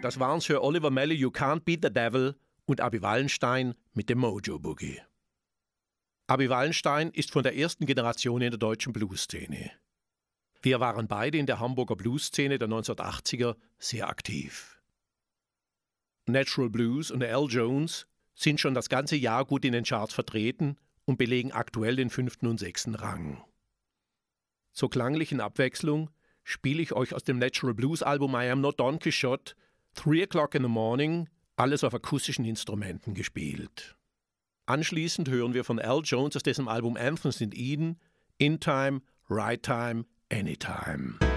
Das waren Sir Oliver Melly, You Can't Beat the Devil und Abi Wallenstein mit dem Mojo Boogie. Abi Wallenstein ist von der ersten Generation in der deutschen Bluesszene. Wir waren beide in der Hamburger Bluesszene der 1980er sehr aktiv. Natural Blues und Al Jones sind schon das ganze Jahr gut in den Charts vertreten und belegen aktuell den 5. und 6. Rang. Zur klanglichen Abwechslung spiele ich euch aus dem Natural Blues Album I Am Not Don Quixote 3 o'clock in the Morning, alles auf akustischen Instrumenten gespielt. Anschließend hören wir von Al Jones aus dessen Album Anthems in Eden, In Time, Right Time, Anytime.